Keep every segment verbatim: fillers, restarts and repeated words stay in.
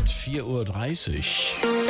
Zeit, vier Uhr dreißig.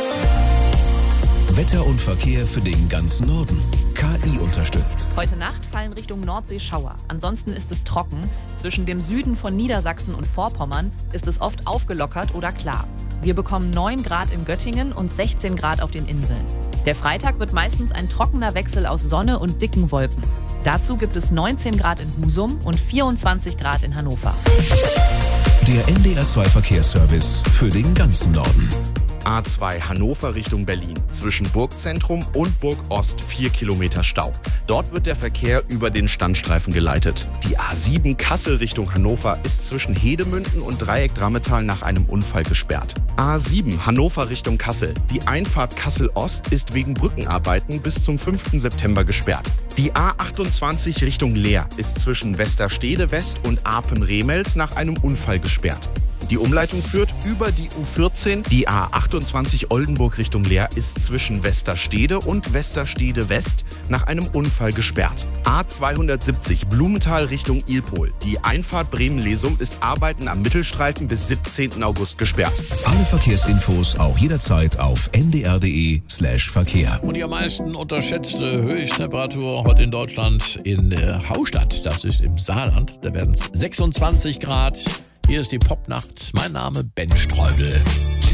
Wetter und Verkehr für den ganzen Norden. K I unterstützt. Heute Nacht fallen Richtung Nordsee Schauer. Ansonsten ist es trocken. Zwischen dem Süden von Niedersachsen und Vorpommern ist es oft aufgelockert oder klar. Wir bekommen neun Grad in Göttingen und sechzehn Grad auf den Inseln. Der Freitag wird meistens ein trockener Wechsel aus Sonne und dicken Wolken. Dazu gibt es neunzehn Grad in Husum und vierundzwanzig Grad in Hannover. Der N D R zwei Verkehrsservice für den ganzen Norden. A zwei Hannover Richtung Berlin. Zwischen Burgzentrum und Burg Ost vier Kilometer Stau. Dort wird der Verkehr über den Standstreifen geleitet. Die A sieben Kassel Richtung Hannover ist zwischen Hedemünden und Dreieck Drammetal nach einem Unfall gesperrt. A sieben Hannover Richtung Kassel. Die Einfahrt Kassel Ost ist wegen Brückenarbeiten bis zum fünften September gesperrt. Die A achtundzwanzig Richtung Leer ist zwischen Westerstede West und Apen-Remels nach einem Unfall gesperrt. Die Umleitung führt über die U vierzehn. Die A achtundzwanzig Oldenburg Richtung Leer ist zwischen Westerstede und Westerstede West nach einem Unfall gesperrt. A zweihundertsiebzig Blumenthal Richtung Ilpol. Die Einfahrt Bremen-Lesum ist Arbeiten am Mittelstreifen bis siebzehnten August gesperrt. Alle Verkehrsinfos auch jederzeit auf n d r punkt d e slash Verkehr. Und die am meisten unterschätzte Höchsttemperatur heute in Deutschland in äh, Haustadt. Das ist im Saarland. Da werden es sechsundzwanzig Grad. Hier ist die Popnacht. Mein Name Ben Streubel.